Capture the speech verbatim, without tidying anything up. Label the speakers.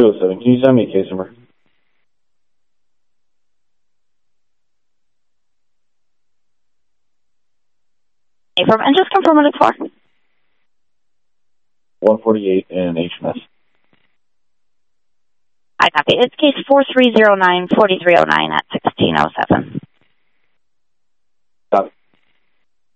Speaker 1: two oh seven. Can you send me a case number?
Speaker 2: From, and just confirm what it's for.
Speaker 1: one forty-eight in H M S.
Speaker 2: I copy. It's case four three zero nine, four three zero nine at sixteen oh seven.